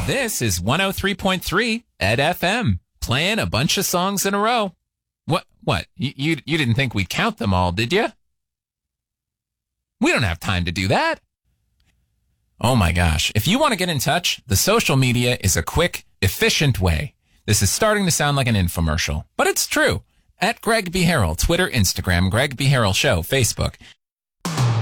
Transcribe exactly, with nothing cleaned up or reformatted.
This is one oh three point three Ed F M, playing a bunch of songs in a row. What? What? You, you, you didn't think we'd count them all, did you? We don't have time to do that. Oh my gosh. If you want to get in touch, the social media is a quick, efficient way. This is starting to sound like an infomercial, but it's true. At Greg B. Harrell, Twitter, Instagram, Greg B. Harrell Show, Facebook.